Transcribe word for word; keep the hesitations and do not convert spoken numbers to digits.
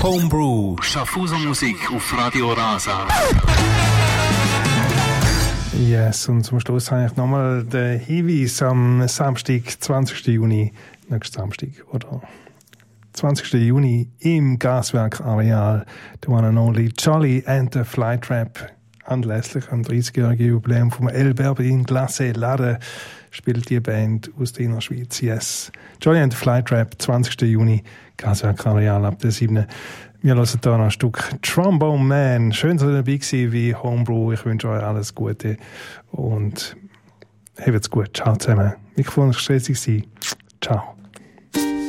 Homebrew, Schaffhauser Musik auf Radio Rasa. Yes, und zum Schluss habe ich nochmal den Hinweis am Samstag, zwanzigsten Juni, nächsten Samstag, oder zwanzigsten Juni im Gaswerk-Areal, the one and only Jolly and the Flytrap. Anlässlich am dreißigjährigen Jubiläum vom El Berbein Glacé Laden spielt die Band aus der Innerschweiz. Yes. Jolly and the Flytrap, zwanzigsten Juni, Gaswerk-Areal ab der siebten Wir hören hier noch ein Stück Trombone Man. Schön, dass ihr dabei gewesen wie Homebrew. Ich wünsche euch alles Gute und habt's gut. Ciao zusammen. Mikrofon ist stressig. Ciao.